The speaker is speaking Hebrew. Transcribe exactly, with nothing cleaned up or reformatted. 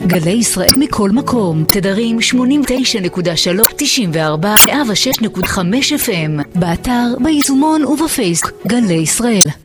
גלי ישראל מכל מקום, תדרים שמונים ותשע נקודה שלוש, תשעים וארבע, מאה ושש נקודה חמש אף אם, באתר, ביישומון ובפייסבוק, גלי ישראל.